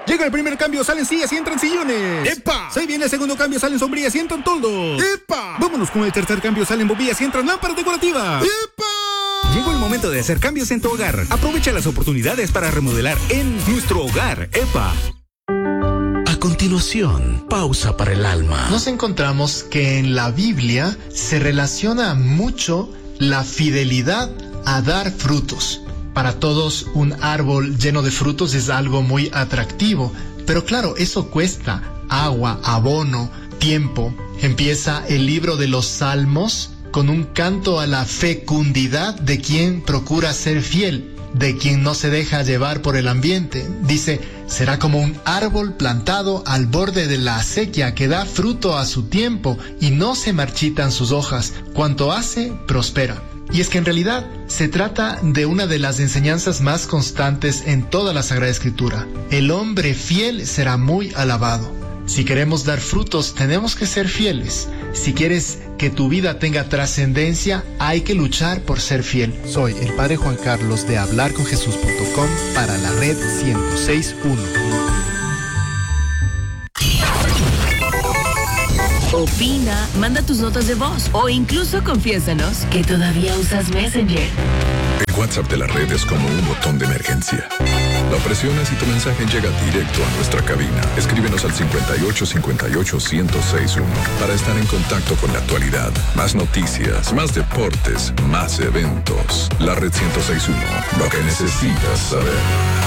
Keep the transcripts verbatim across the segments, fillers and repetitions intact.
Llega el primer cambio, salen sillas y entran sillones. ¡Epa! Se viene el segundo cambio, salen sombrillas y entran toldos. ¡Epa! Vámonos con el tercer cambio, salen bombillas y entran lámparas decorativas. ¡Epa! Llegó el momento de hacer cambios en tu hogar. Aprovecha las oportunidades para remodelar en nuestro hogar. ¡Epa! A continuación, pausa para el alma. Nos encontramos que en la Biblia se relaciona mucho la fidelidad a dar frutos. Para todos, un árbol lleno de frutos es algo muy atractivo, pero claro, eso cuesta agua, abono, tiempo. Empieza el libro de los Salmos con un canto a la fecundidad de quien procura ser fiel, de quien no se deja llevar por el ambiente. Dice, será como un árbol plantado al borde de la acequia que da fruto a su tiempo y no se marchitan sus hojas. Cuanto hace, prospera. Y es que en realidad se trata de una de las enseñanzas más constantes en toda la Sagrada Escritura. El hombre fiel será muy alabado. Si queremos dar frutos, tenemos que ser fieles. Si quieres que tu vida tenga trascendencia, hay que luchar por ser fiel. Soy el Padre Juan Carlos de hablar con jesús punto com para la red ciento seis punto uno. Opina, manda tus notas de voz o incluso confiésanos que todavía usas Messenger. El WhatsApp de la red es como un botón de emergencia. Lo presionas y tu mensaje llega directo a nuestra cabina. Escríbenos al cincuenta y ocho cincuenta y ocho ciento sesenta y uno para estar en contacto con la actualidad. Más noticias, más deportes, más eventos. La red ciento sesenta y uno, lo que necesitas saber.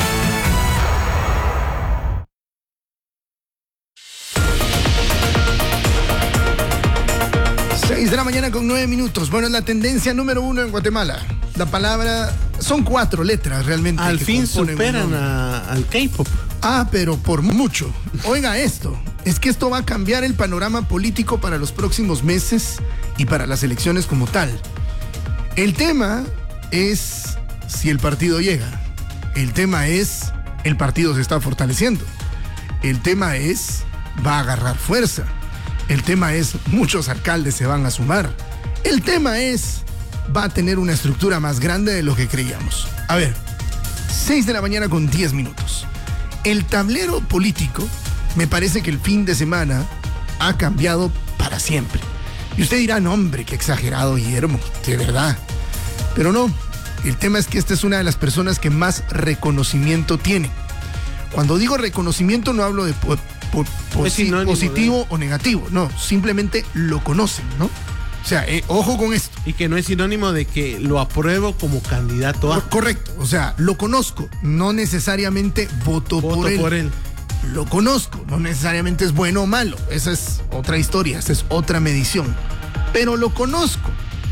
seis de la mañana con nueve minutos. Bueno, es la tendencia número uno en Guatemala. La palabra, son cuatro letras realmente. Al que fin componen superan a, al K-pop. Ah, pero por mucho. Oiga esto, es que esto va a cambiar el panorama político para los próximos meses y para las elecciones como tal. El tema es si el partido llega. El tema es, el partido se está fortaleciendo. El tema es, va a agarrar fuerza. El tema es, muchos alcaldes se van a sumar. El tema es, va a tener una estructura más grande de lo que creíamos. A ver, seis de la mañana con diez minutos. El tablero político, me parece que el fin de semana ha cambiado para siempre. Y usted dirá, no hombre, qué exagerado, Guillermo, de verdad. Pero no, el tema es que esta es una de las personas que más reconocimiento tiene. Cuando digo reconocimiento no hablo de po- po- posi- positivo de... o negativo, no, simplemente lo conocen, ¿no? O sea, eh, ojo con esto. Y que no es sinónimo de que lo apruebo como candidato a... Correcto, o sea, lo conozco, no necesariamente voto, voto por, él. por él. Lo conozco, no necesariamente es bueno o malo, esa es otra historia, esa es otra medición. Pero lo conozco.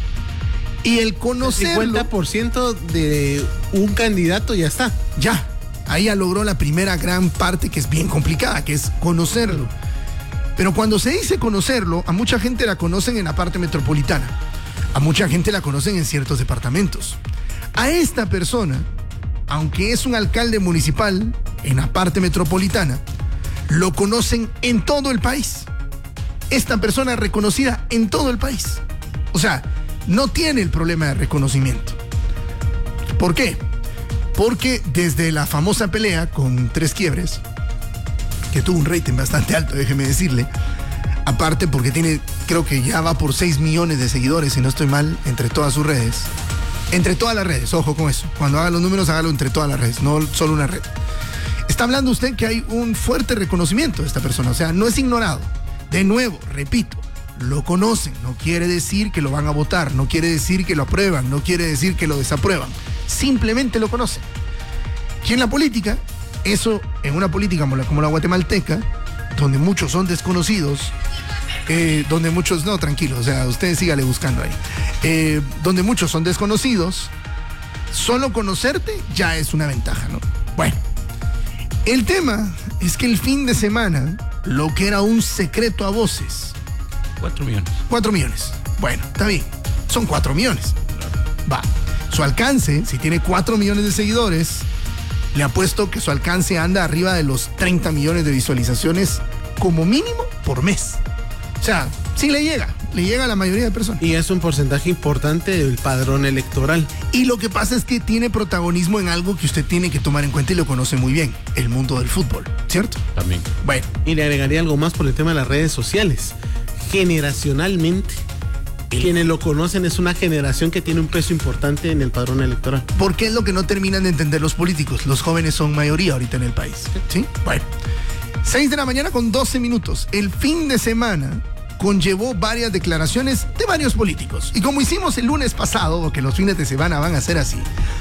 Y el conocerlo... El cincuenta por ciento de un candidato ya está. Ya, ahí ya logró la primera gran parte que es bien complicada, que es conocerlo. Pero cuando se dice conocerlo, a mucha gente la conocen en la parte metropolitana. A mucha gente la conocen en ciertos departamentos. A esta persona, aunque es un alcalde municipal en la parte metropolitana, lo conocen en todo el país. Esta persona es reconocida en todo el país. O sea, no tiene el problema de reconocimiento. ¿Por qué? Porque desde la famosa pelea con Tres Quiebres, que tuvo un rating bastante alto, déjeme decirle, aparte porque tiene, creo que ya va por seis millones de seguidores, si no estoy mal, entre todas sus redes. Entre todas las redes, ojo con eso. Cuando haga los números, hágalo entre todas las redes, no solo una red. Está hablando usted que hay un fuerte reconocimiento de esta persona, o sea, no es ignorado. De nuevo, repito, lo conocen, no quiere decir que lo van a votar, no quiere decir que lo aprueban, no quiere decir que lo desaprueban, simplemente lo conocen. Y en la política, eso, en una política como la, como la guatemalteca, donde muchos son desconocidos, eh, donde muchos, no, tranquilo, o sea, usted sígale buscando ahí, eh, donde muchos son desconocidos, solo conocerte ya es una ventaja, ¿no? Bueno, el tema es que el fin de semana, lo que era un secreto a voces, Cuatro millones. Cuatro millones. Bueno, está bien. Son cuatro millones. Va. Su alcance, si tiene cuatro millones de seguidores, le apuesto que su alcance anda arriba de los treinta millones de visualizaciones como mínimo por mes. O sea, sí le llega. le llega a la mayoría de personas. Y es un porcentaje importante del padrón electoral. Y lo que pasa es que tiene protagonismo en algo que usted tiene que tomar en cuenta y lo conoce muy bien, el mundo del fútbol, ¿cierto? También. Bueno. Y le agregaría algo más por el tema de las redes sociales. Generacionalmente, quienes lo conocen es una generación que tiene un peso importante en el padrón electoral. Porque es lo que no terminan de entender los políticos. Los jóvenes son mayoría ahorita en el país. ¿Sí? Bueno. seis de la mañana con doce minutos. El fin de semana conllevó varias declaraciones de varios políticos. Y como hicimos el lunes pasado, porque los fines de semana van a ser así,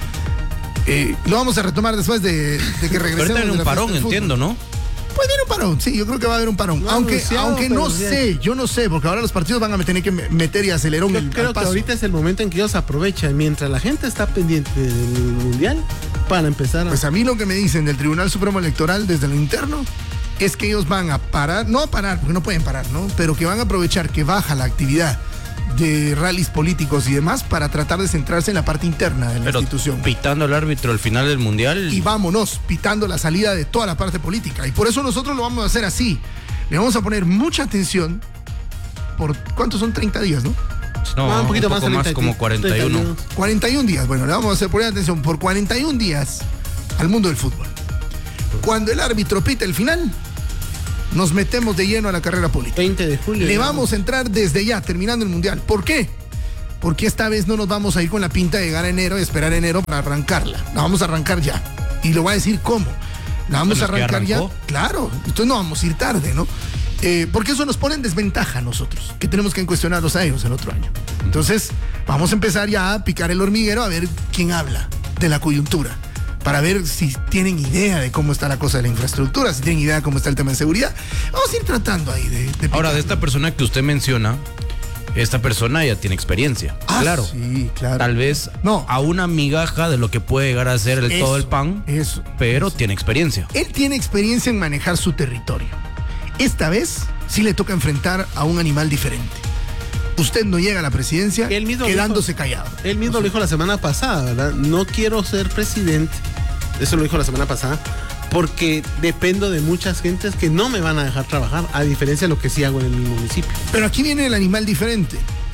eh, lo vamos a retomar después de, de que regresemos. Ahorita en un parón, entiendo, ¿no? Puede haber un parón, sí, yo creo que va a haber un parón. No, aunque anunciado, aunque no bien. sé, yo no sé, porque ahora los partidos van a tener que meter y acelerón el Creo que ahorita es el momento en que ellos aprovechan, mientras la gente está pendiente del mundial, para empezar a... Pues a mí lo que me dicen del Tribunal Supremo Electoral desde lo interno es que ellos van a parar, no a parar, porque no pueden parar, ¿no? Pero que van a aprovechar que baja la actividad de rallies políticos y demás para tratar de centrarse en la parte interna de la Pero institución. Pitando al árbitro al final del mundial. Y vámonos, pitando la salida de toda la parte política. Y por eso nosotros lo vamos a hacer así. Le vamos a poner mucha atención por, ¿cuántos son? treinta días, ¿no? No, ah, un poquito un poco más, más, como cuarenta y uno. cuarenta y uno días, bueno, le vamos a hacer poner atención por cuarenta y uno días al mundo del fútbol. Cuando el árbitro pita el final, nos metemos de lleno a la carrera política. veinte de julio. Le vamos a entrar desde ya, terminando el mundial. ¿Por qué? Porque esta vez no nos vamos a ir con la pinta de llegar a enero y esperar enero para arrancarla. La vamos a arrancar ya. Y le voy a decir cómo. La vamos a arrancar ya. Claro, entonces no vamos a ir tarde, ¿no? Eh, porque eso nos pone en desventaja a nosotros, que tenemos que cuestionarlos a ellos el otro año. Entonces, vamos a empezar ya a picar el hormiguero a ver quién habla de la coyuntura, para ver si tienen idea de cómo está la cosa de la infraestructura, si tienen idea de cómo está el tema de seguridad. Vamos a ir tratando ahí de, de Ahora, de esta persona que usted menciona, esta persona ya tiene experiencia. Ah, claro. Sí, claro. Tal vez no. a una migaja de lo que puede llegar a ser el eso, todo el pan, eso, pero eso. tiene experiencia. Él tiene experiencia en manejar su territorio. Esta vez sí le toca enfrentar a un animal diferente. Usted no llega a la presidencia él mismo quedándose dijo, callado. Él mismo o sea, lo dijo la semana pasada, ¿verdad? No quiero ser presidente. Eso lo dijo la semana pasada. Porque dependo de muchas gentes que no me van a dejar trabajar, a diferencia de lo que sí hago en mi municipio. Pero aquí viene el animal diferente.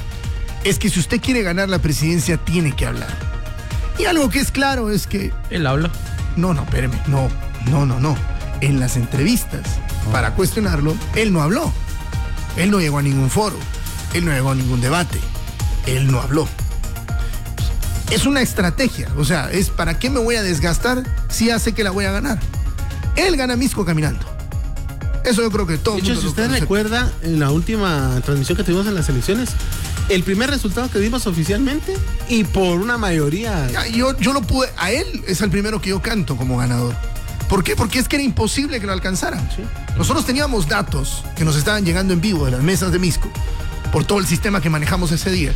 Es que si usted quiere ganar la presidencia, tiene que hablar. Y algo que es claro es que... Él habla. No, no, espéreme. No, no, no, no. En las entrevistas, oh. para cuestionarlo, él no habló. Él no llegó a ningún foro. Él no llegó a ningún debate. Él no habló. Es una estrategia. O sea, es ¿para qué me voy a desgastar si ya sé que la voy a ganar? Él gana Misco caminando. Eso yo creo que todo el mundo. De hecho, si usted recuerda, en la última transmisión que tuvimos en las elecciones, el primer resultado que dimos oficialmente y por una mayoría. Ya, yo, yo lo pude. A él es el primero que yo canto como ganador. ¿Por qué? Porque es que era imposible que lo alcanzaran. ¿Sí? Nosotros teníamos datos que nos estaban llegando en vivo de las mesas de Misco por todo el sistema que manejamos ese día.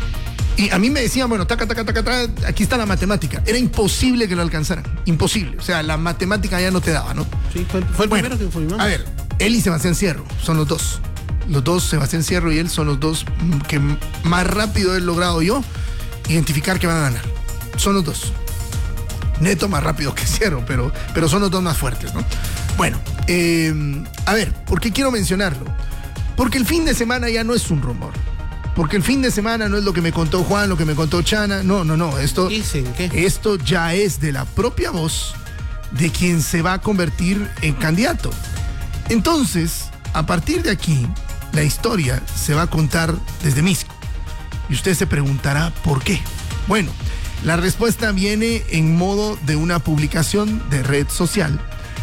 Y a mí me decían, bueno, taca, taca, taca, taca, aquí está la matemática. Era imposible que lo alcanzaran. Imposible. O sea, la matemática ya no te daba, ¿no? Sí, fue, fue el bueno, primero que formamos. A ver, él y Sebastián Cierro son los dos. Los dos, Sebastián Cierro y él, son los dos que más rápido he logrado yo identificar que van a ganar. Son los dos. Neto más rápido que Cierro, pero, pero son los dos más fuertes, ¿no? Bueno, eh, a ver, ¿por qué quiero mencionarlo? Porque el fin de semana ya no es un rumor. Porque el fin de semana no es lo que me contó Juan, lo que me contó Chana. No, no, no. Esto, ¿Dicen qué? Esto ya es de la propia voz de quien se va a convertir en candidato. Entonces, a partir de aquí, la historia se va a contar desde Misco. Y usted se preguntará ¿por qué? Bueno, la respuesta viene en modo de una publicación de red social,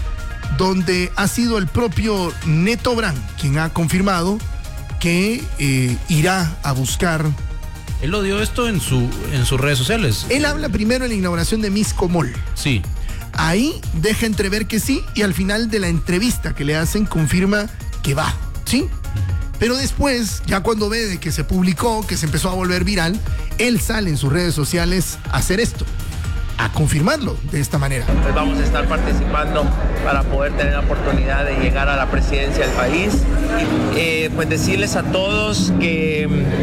donde ha sido el propio Neto Brand quien ha confirmado que eh, irá a buscar. Él lo dio esto en su en sus redes sociales. Él habla primero en la inauguración de Misco Mall. Sí. Ahí deja entrever que sí y al final de la entrevista que le hacen confirma que va, ¿sí? Pero después, ya cuando ve de que se publicó, que se empezó a volver viral, él sale en sus redes sociales a hacer esto, a confirmarlo de esta manera. Pues vamos a estar participando para poder tener la oportunidad de llegar a la presidencia del país. Eh, pues decirles a todos que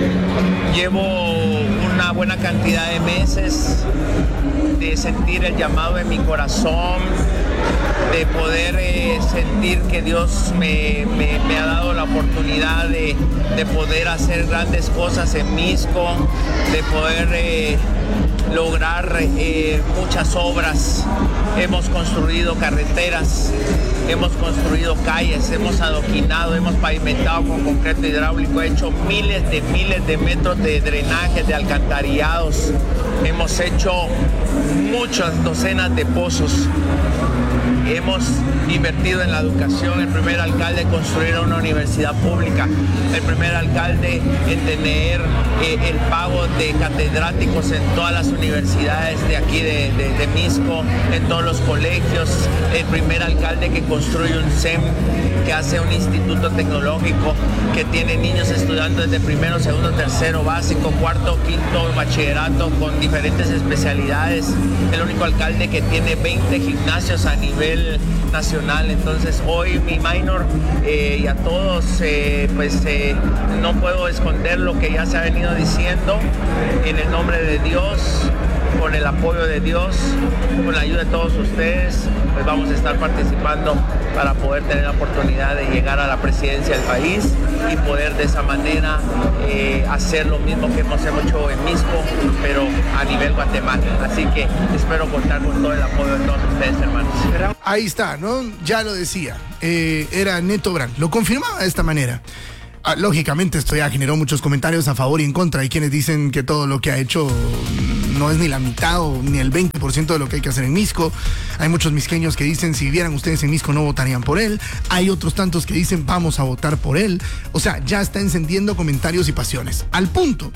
llevo una buena cantidad de meses de sentir el llamado en mi corazón, de poder eh, sentir que Dios me, me, me ha dado la oportunidad de, de poder hacer grandes cosas en Mixco, de poder eh, lograr eh, muchas obras. Hemos construido carreteras, hemos construido calles, hemos adoquinado, hemos pavimentado con concreto hidráulico, hecho miles de miles de metros de drenaje, de alcantarillados, hemos hecho muchas docenas de pozos. Hemos invertido en la educación, el primer alcalde en construir una universidad pública, el primer alcalde en tener eh, el pago de catedráticos en todas las universidades de aquí de, de, de Mixco, en todos los colegios, el primer alcalde que construye un C E M, que hace un instituto tecnológico, que tiene niños estudiando desde primero, segundo, tercero, básico, cuarto, quinto, bachillerato, con diferentes especialidades, el único alcalde que tiene veinte gimnasios a nivel nacional. Entonces hoy mi minor eh, y a todos eh, pues eh, no puedo esconder lo que ya se ha venido diciendo. En el nombre de Dios, con el apoyo de Dios, con la ayuda de todos ustedes, pues vamos a estar participando para poder tener la oportunidad de llegar a la presidencia del país y poder de esa manera eh, hacer lo mismo que hemos hecho en Mixco, pero a nivel Guatemala. Así que espero contar con todo el apoyo de todos ustedes, hermanos. Ahí está, ¿no? Ya lo decía, eh, era Neto Brand, lo confirmaba de esta manera. Ah, lógicamente esto ya generó muchos comentarios a favor y en contra. Hay quienes dicen que todo lo que ha hecho no es ni la mitad o ni el veinte por ciento de lo que hay que hacer en Mixco. Hay muchos misqueños que dicen si vieran ustedes en Mixco no votarían por él. Hay otros tantos que dicen vamos a votar por él. O sea, ya está encendiendo comentarios y pasiones. Al punto,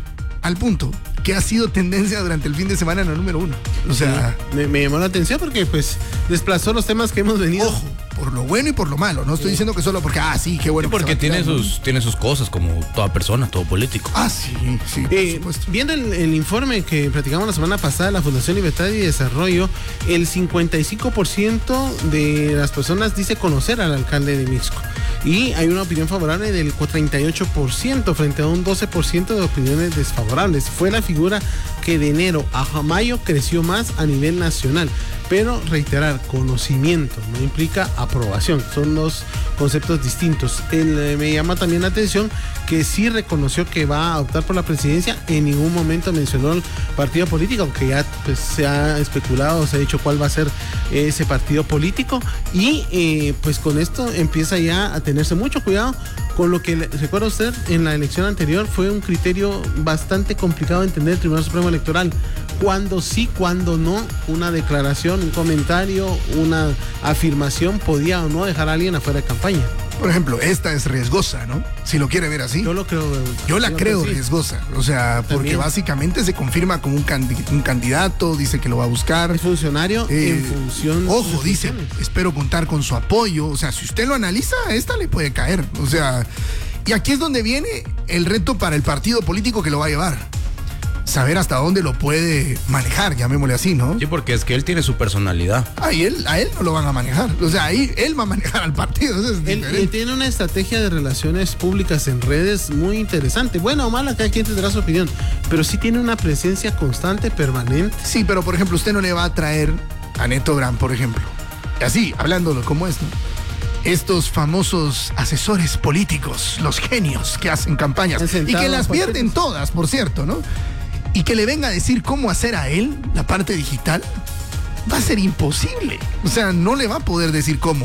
al punto que ha sido tendencia durante el fin de semana en el número uno. O sea, sí, me, me llamó la atención porque pues desplazó los temas que hemos venido. Ojo, por lo bueno y por lo malo. No estoy sí. diciendo que solo porque, ah, sí, qué bueno. Sí, porque que tiene sus, tiene sus cosas como toda persona, todo político. Ah, sí, sí, por eh, supuesto. Viendo el, el informe que platicamos la semana pasada de la Fundación Libertad y Desarrollo, el cincuenta y cinco por ciento de las personas dice conocer al alcalde de Mixco. Y hay una opinión favorable del treinta y ocho por ciento frente a un doce por ciento de opiniones desfavorables. Fue la figura que de enero a mayo creció más a nivel nacional. Pero reiterar, conocimiento no implica aprobación, son dos conceptos distintos. Él, eh, me llama también la atención que sí reconoció que va a optar por la presidencia, en ningún momento mencionó el partido político, aunque ya pues, se ha especulado, se ha dicho cuál va a ser ese partido político, y eh, pues con esto empieza ya a tenerse mucho cuidado con lo que, recuerda usted, en la elección anterior fue un criterio bastante complicado de entender el Tribunal Supremo Electoral. Cuando sí, cuando no, una declaración, un comentario, una afirmación podía o no dejar a alguien afuera de campaña. Por ejemplo, esta es riesgosa, ¿no? Si lo quiere ver así. Yo lo creo. Yo la creo sí. riesgosa. O sea, porque También. básicamente se confirma como un, candi- un candidato, dice que lo va a buscar. Es funcionario eh, en función. Ojo, dice, espero contar con su apoyo. O sea, si usted lo analiza, a esta le puede caer. O sea, y aquí es donde viene el reto para el partido político que lo va a llevar. Saber hasta dónde lo puede manejar, llamémosle así, ¿no? Sí, porque es que él tiene su personalidad. Ah, y él, a él no lo van a manejar. O sea, ahí él va a manejar al partido. Eso es él, él tiene una estrategia de relaciones públicas en redes muy interesante. Buena o mala, cada quien tendrá su opinión. Pero sí tiene una presencia constante, permanente. Sí, pero por ejemplo, usted no le va a traer a Neto Brand, por ejemplo. Así, hablándolo como es, ¿no? Estos famosos asesores políticos, los genios que hacen campañas y que las pierden todas, por cierto, ¿no? Y que le venga a decir cómo hacer a él la parte digital, va a ser imposible. O sea, no le va a poder decir cómo.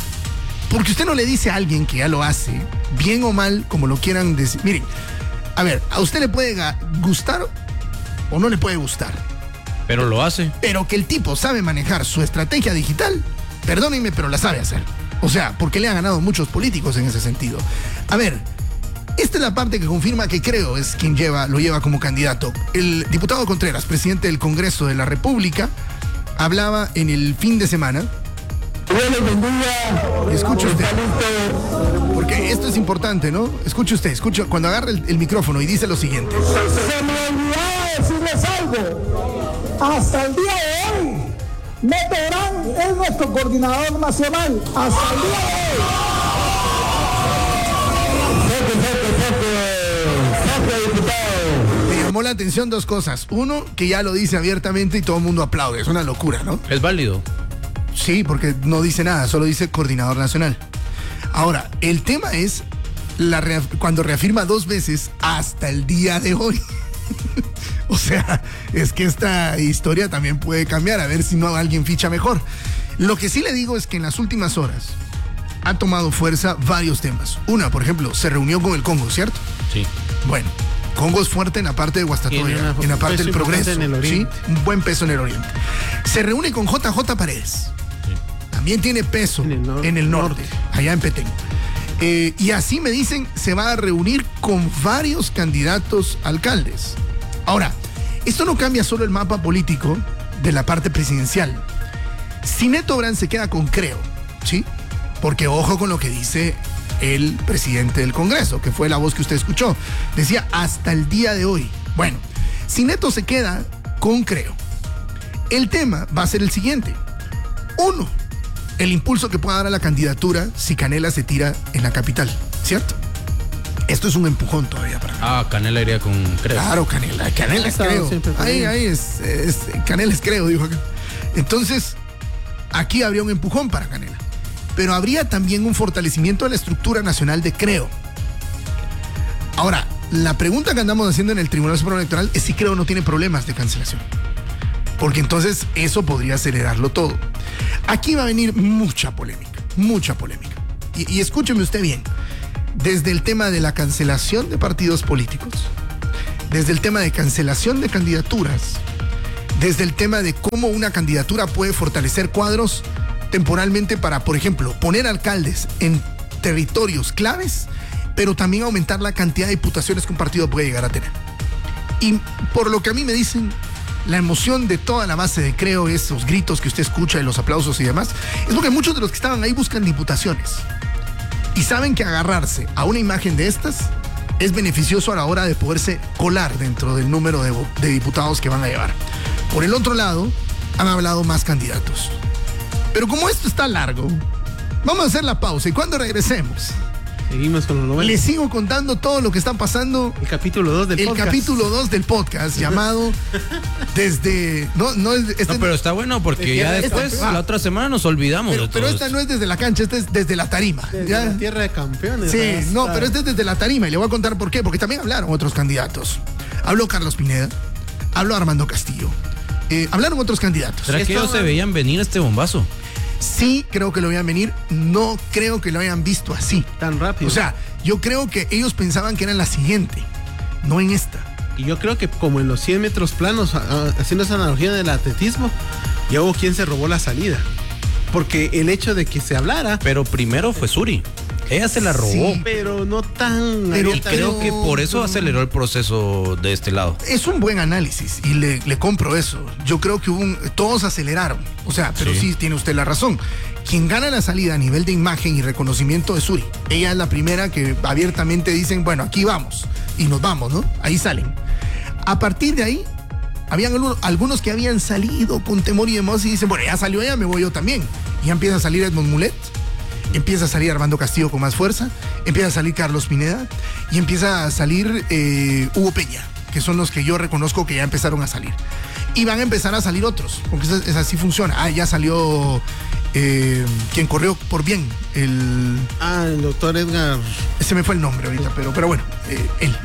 Porque usted no le dice a alguien que ya lo hace, bien o mal, como lo quieran decir. Miren, a ver, a usted le puede gustar o no le puede gustar. Pero lo hace. Pero que el tipo sabe manejar su estrategia digital, perdónenme, pero la sabe hacer. O sea, porque le han ganado muchos políticos en ese sentido. A ver, esta es la parte que confirma que creo es quien lleva, lo lleva como candidato. El diputado Contreras, presidente del Congreso de la República, hablaba en el fin de semana. Escuche usted, porque esto es importante, ¿no? Escuche usted, escuche cuando agarra el, el micrófono y dice lo siguiente. Se me olvidaba decirles algo. Hasta el día de hoy, Neto Brand es nuestro coordinador nacional. Hasta el día de hoy. Me llamó la atención dos cosas. Uno, que ya lo dice abiertamente y todo el mundo aplaude. Es una locura, ¿no? Es válido. Sí, porque no dice nada, solo dice coordinador nacional. Ahora, el tema es la reaf- cuando reafirma dos veces hasta el día de hoy. O sea, es que esta historia también puede cambiar, a ver si no alguien ficha mejor. Lo que sí le digo es que en las últimas horas ha tomado fuerza varios temas. Una, por ejemplo, se reunió con el Congo, ¿cierto? Sí. Bueno, Congo es fuerte en la parte de Guastatoya, en la parte del progreso, en el ¿sí? Un buen peso en el oriente. Se reúne con J J Paredes. Sí. También tiene peso en el, nor- en el norte, norte, allá en Petén. Eh, y así me dicen, se va a reunir con varios candidatos alcaldes. Ahora, esto no cambia solo el mapa político de la parte presidencial. Si Neto Brand se queda con Creo, ¿sí? Porque ojo con lo que dice el presidente del Congreso, que fue la voz que usted escuchó. Decía, hasta el día de hoy. Bueno, si Neto se queda con Creo, el tema va a ser el siguiente. Uno, el impulso que pueda dar a la candidatura si Canela se tira en la capital, ¿cierto? Esto es un empujón todavía para mí. Ah, Canela iría con Creo. Claro, Canela, Canela es Creo. Ahí, ahí es, es, Canela es Creo, dijo acá. Entonces, aquí habría un empujón para Canela. Pero habría también un fortalecimiento de la estructura nacional de Creo. Ahora, la pregunta que andamos haciendo en el Tribunal Supremo Electoral es si Creo no tiene problemas de cancelación. Porque entonces eso podría acelerarlo todo. Aquí va a venir mucha polémica, mucha polémica. Y, y escúcheme usted bien, desde el tema de la cancelación de partidos políticos, desde el tema de cancelación de candidaturas, desde el tema de cómo una candidatura puede fortalecer cuadros temporalmente para, por ejemplo, poner alcaldes en territorios claves, pero también aumentar la cantidad de diputaciones que un partido puede llegar a tener. Y por lo que a mí me dicen, la emoción de toda la base de Creo, esos gritos que usted escucha y los aplausos y demás, es porque muchos de los que estaban ahí buscan diputaciones y saben que agarrarse a una imagen de estas es beneficioso a la hora de poderse colar dentro del número de, de diputados que van a llevar. Por el otro lado, han hablado más candidatos. Pero como esto está largo, vamos a hacer la pausa y cuando regresemos, seguimos con los novelas. Les sigo contando todo lo que está pasando. El capítulo dos del el podcast. El capítulo dos del podcast llamado desde... No, no, es, este no pero está bueno porque ya después, esta, la otra semana nos olvidamos pero, de todo pero esta esto. no es desde la cancha, esta es desde la tarima. Desde ¿ya? la tierra de campeones. Sí, hasta... no, pero este es desde la tarima y le voy a contar por qué. Porque también hablaron otros candidatos. Habló Carlos Pineda, habló Armando Castillo, eh, hablaron otros candidatos. ¿Será que ellos se veían venir este bombazo? Sí, creo que lo veían venir. No creo que lo hayan visto así. Tan rápido. O sea, yo creo que ellos pensaban que era en la siguiente, no en esta. Y yo creo que como en los cien metros planos, haciendo esa analogía del atletismo, ya hubo quien se robó la salida. Porque el hecho de que se hablara... Pero primero fue Suri. Ella se la robó. Sí, pero no tan... Pero, y creo que por eso aceleró el proceso de este lado. Es un buen análisis y le, le compro eso. Yo creo que hubo un, todos aceleraron. O sea, pero sí. sí tiene usted la razón. Quien gana la salida a nivel de imagen y reconocimiento es Suri. Ella es la primera que abiertamente dicen, bueno, aquí vamos. Y nos vamos, ¿no? Ahí salen. A partir de ahí, habían algunos que habían salido con temor y demás y dicen, bueno, ya salió ella, me voy yo también. Y ya empieza a salir Edmond Mulet. Empieza a salir Armando Castillo con más fuerza, empieza a salir Carlos Pineda y empieza a salir eh, Hugo Peña, que son los que yo reconozco que ya empezaron a salir. Y van a empezar a salir otros, porque es, es así funciona. Ah, ya salió eh, quien corrió por bien, el... Ah, el doctor Edgar... Se me fue el nombre ahorita, pero, pero bueno, eh, él.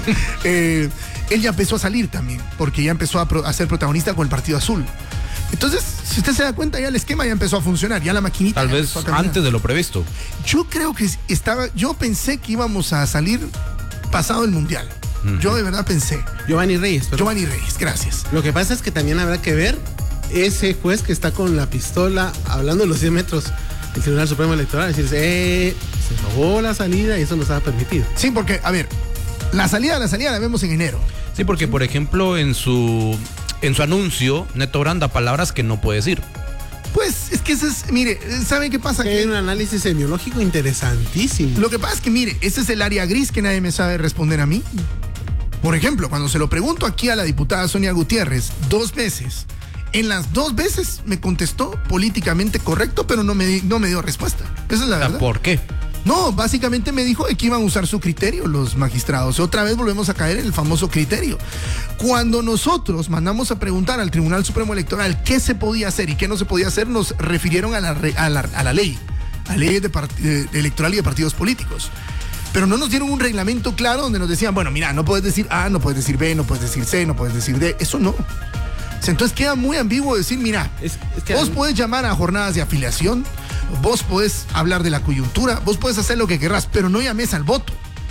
eh, él ya empezó a salir también, porque ya empezó a, pro, a ser protagonista con el Partido Azul. Entonces, si usted se da cuenta, ya el esquema ya empezó a funcionar, ya la maquinita. Tal vez antes de lo previsto. Yo creo que estaba, yo pensé que íbamos a salir pasado el Mundial. Uh-huh. Yo de verdad pensé. Giovanni Reyes. Pero Giovanni Reyes, gracias. Lo que pasa es que también habrá que ver ese juez que está con la pistola hablando de los cien metros del Tribunal Supremo Electoral. Es decir, eh, se robó la salida y eso nos ha permitido. Sí, porque, a ver, la salida, la salida la vemos en enero. Sí, porque, por ejemplo, en su... En su anuncio, Neto Brand da palabras que no puede decir. Pues es que eso es, mire, ¿saben qué pasa? Que hay un análisis semiológico interesantísimo. Lo que pasa es que, mire, ese es el área gris que nadie me sabe responder a mí. Por ejemplo, cuando se lo pregunto aquí a la diputada Sonia Gutiérrez dos veces, en las dos veces me contestó políticamente correcto, pero no me, no me dio respuesta. Esa es la verdad. ¿Por qué? No, básicamente me dijo que iban a usar su criterio los magistrados. Otra vez volvemos a caer en el famoso criterio. Cuando nosotros mandamos a preguntar al Tribunal Supremo Electoral qué se podía hacer y qué no se podía hacer, nos refirieron a la, a la, a la ley, a la ley de part, de, de electoral y de partidos políticos. Pero no nos dieron un reglamento claro donde nos decían, bueno, mira, no puedes decir A, no puedes decir B, no puedes decir C, no puedes decir D. Eso no. O sea, entonces queda muy ambiguo decir, mira, es, es que vos podés llamar a jornadas de afiliación, vos podés hablar de la coyuntura, vos podés hacer lo que querrás, pero no llames al voto.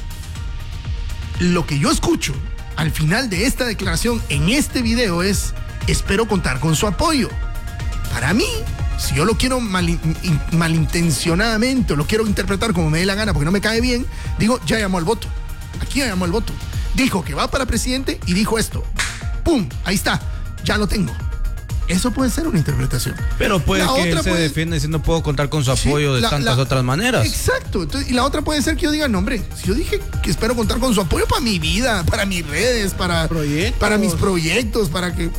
Lo que yo escucho al final de esta declaración en este video es, espero contar con su apoyo. Para mí, si yo lo quiero mal, in, malintencionadamente o lo quiero interpretar como me dé la gana porque no me cae bien, digo, ya llamó al voto. Aquí ya llamó al voto. Dijo que va para presidente y dijo esto. ¡Pum! Ahí está. Ya lo tengo. Eso puede ser una interpretación. Pero puede la que él se puede... defiende diciendo puedo contar con su apoyo sí, de la, tantas la... otras maneras. Exacto. Entonces, y la otra puede ser que yo diga, no, hombre, si yo dije que espero contar con su apoyo para mi vida, para mis redes, para, para mis proyectos, para que...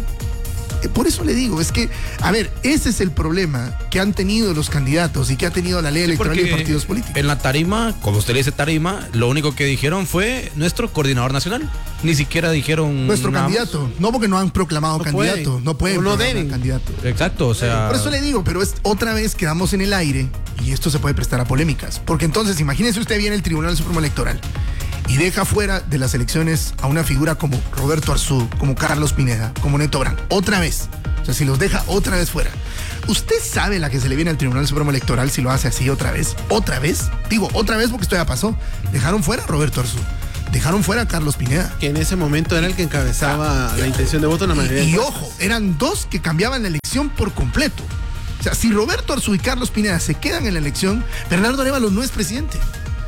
Por eso le digo, es que, a ver, ese es el problema que han tenido los candidatos y que ha tenido la ley sí, electoral y de partidos políticos. En la tarima, como usted le dice tarima, lo único que dijeron fue nuestro coordinador nacional. Ni siquiera dijeron nuestro candidato. Más. No, porque no han proclamado no candidato. Pueden. No pueden. No deben. Candidato. Exacto, o sea. Por eso le digo, pero es otra vez quedamos en el aire y esto se puede prestar a polémicas. Porque entonces, imagínese usted viene el Tribunal Supremo Electoral y deja fuera de las elecciones a una figura como Roberto Arzú, como Carlos Pineda, como Neto Brand. Otra vez. O sea, si los deja otra vez fuera. ¿Usted sabe la que se le viene al Tribunal Supremo Electoral si lo hace así otra vez? ¿Otra vez? Digo, otra vez porque esto ya pasó. Dejaron fuera a Roberto Arzú. Dejaron fuera a Carlos Pineda. Que en ese momento era el que encabezaba ah, la intención de voto en la mayoría. Y, y ojo, eran dos que cambiaban la elección por completo. O sea, si Roberto Arzú y Carlos Pineda se quedan en la elección, Bernardo Arévalo no es presidente.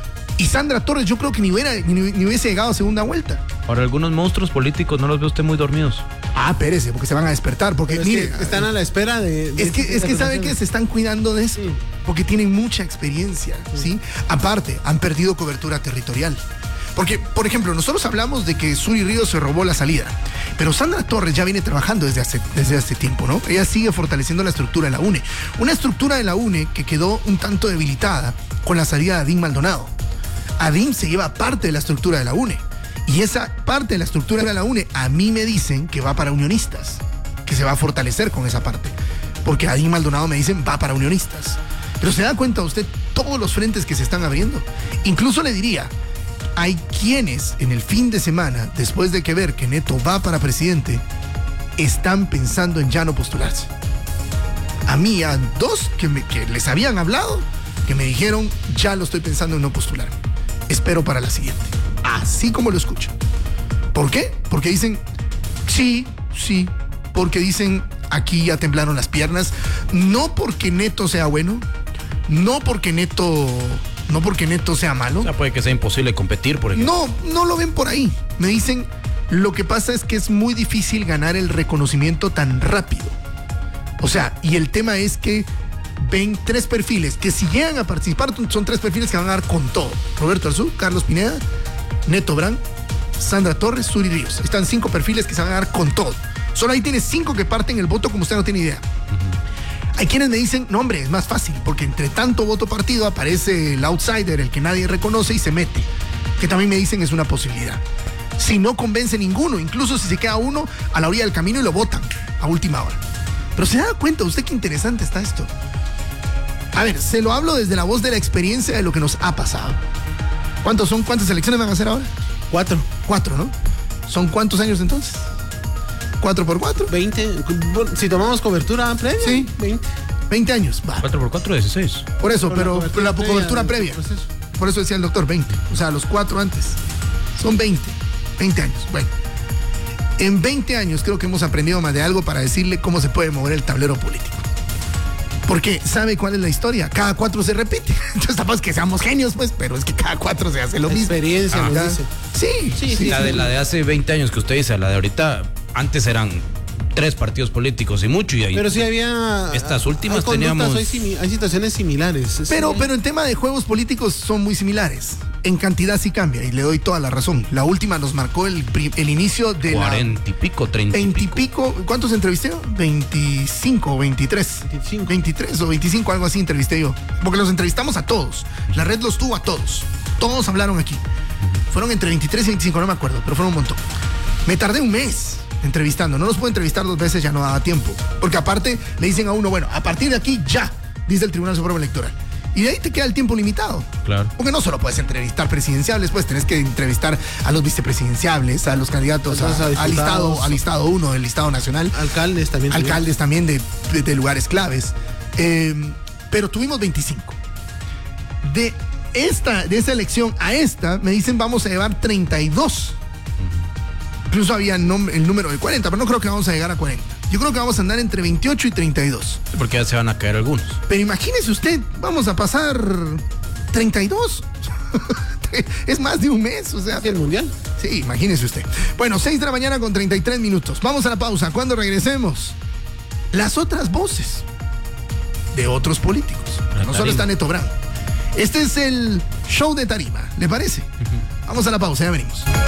Y Sandra Torres yo creo que ni, hubiera, ni, ni hubiese llegado a segunda vuelta. Ahora, algunos monstruos políticos no los ve usted muy dormidos. Ah, espérese, porque se van a despertar. Porque es mire, que están a la espera de... de es que, es que ¿sabe qué? Se están cuidando de eso. Sí. Porque tienen mucha experiencia, ¿sí? ¿sí? Aparte, han perdido cobertura territorial. Porque, por ejemplo, nosotros hablamos de que Suri Ríos se robó la salida. Pero Sandra Torres ya viene trabajando desde hace, desde hace tiempo, ¿no? Ella sigue fortaleciendo la estructura de la U N E. Una estructura de la U N E que quedó un tanto debilitada con la salida de Adín Maldonado. Adín se lleva parte de la estructura de la U N E. Y esa parte de la estructura de la U N E, a mí me dicen que va para unionistas, que se va a fortalecer con esa parte. Porque Adín Maldonado me dicen va para unionistas. Pero se da cuenta usted todos los frentes que se están abriendo. Incluso le diría, hay quienes en el fin de semana, después de que ver que Neto va para presidente, están pensando en ya no postularse. A mí, a dos que, me, que les habían hablado, que me dijeron, ya lo estoy pensando en no postularme. Espero para la siguiente. Así como lo escucho. ¿Por qué? Porque dicen, sí, sí. Porque dicen, aquí ya temblaron las piernas. No porque Neto sea bueno. No porque Neto... No porque Neto sea malo. O sea, puede que sea imposible competir, por ejemplo. No, no lo ven por ahí. Me dicen, lo que pasa es que es muy difícil ganar el reconocimiento tan rápido. O sea, y el tema es que ven tres perfiles que si llegan a participar son tres perfiles que van a dar con todo. Roberto Arzú, Carlos Pineda, Neto Brand, Sandra Torres, Suri Ríos. Están cinco perfiles que se van a dar con todo. Solo ahí tiene cinco que parten el voto como usted no tiene idea. Uh-huh. Hay quienes me dicen, no hombre, es más fácil, porque entre tanto voto partido aparece el outsider, el que nadie reconoce y se mete. Que también me dicen es una posibilidad. Si no convence ninguno, incluso si se queda uno a la orilla del camino y lo votan a última hora. Pero se da cuenta usted qué interesante está esto. A ver, se lo hablo desde la voz de la experiencia de lo que nos ha pasado. ¿Cuántos son? ¿Cuántas elecciones van a hacer ahora? Cuatro. Cuatro, ¿no? ¿Son cuántos años entonces? ¿Cuatro por cuatro? Veinte. Si tomamos cobertura previa. Sí. Veinte. Veinte años. Va. Cuatro por cuatro, dieciséis. Por eso, pero, pero la cobertura previa. Por eso decía el doctor, veinte. O sea, los cuatro antes. Son veinte. veinte años. Bueno. En veinte años creo que hemos aprendido más de algo para decirle cómo se puede mover el tablero político. Porque ¿sabe cuál es la historia? Cada cuatro se repite. Entonces tampoco que seamos genios, pues, pero es que cada cuatro se hace lo la mismo. Experiencia nos dice. Sí, sí, sí. La, sí. De, la de hace veinte años que usted dice, la de ahorita, antes eran tres partidos políticos y mucho. Y ahí, pero sí había... Estas últimas hay teníamos... Hay, simi- hay situaciones similares. Pero, sí. pero en tema de juegos políticos son muy similares. En cantidad sí cambia, y le doy toda la razón. La última nos marcó el, el inicio de la... cuarenta y pico, treinta y veinte y pico. pico. ¿Cuántos entrevisté yo? veinticinco o veintitrés. veinticinco. veintitrés o veinticinco, algo así entrevisté yo. Porque los entrevistamos a todos. La red los tuvo a todos. Todos hablaron aquí. Fueron entre veintitrés y veinticinco, no me acuerdo, pero fueron un montón. Me tardé un mes entrevistando. No los puedo entrevistar dos veces, ya no daba tiempo. Porque aparte le dicen a uno, bueno, a partir de aquí ya, dice el Tribunal Supremo Electoral. Y de ahí te queda el tiempo limitado. Claro. Porque no solo puedes entrevistar presidenciables, pues tenés que entrevistar a los vicepresidenciables, a los candidatos a, a al listado al listado uno del listado nacional. Alcaldes también. Alcaldes también de, de, de lugares claves. Eh, pero tuvimos veinticinco. De esta, de esa elección a esta, me dicen vamos a llevar treinta y dos. Incluso había el número de cuarenta, pero no creo que vamos a llegar a cuarenta. Yo creo que vamos a andar entre veintiocho y treinta y dos. Porque ya se van a caer algunos. Pero imagínese usted, vamos a pasar treinta y dos. Es más de un mes, o sea. ¿El mundial? Sí, imagínese usted. Bueno, seis de la mañana con treinta y tres minutos. Vamos a la pausa. Cuando regresemos, las otras voces de otros políticos. La no tarima. Solo está Neto Brand. Este es el show de tarima, ¿le parece? Uh-huh. Vamos a la pausa, ya venimos.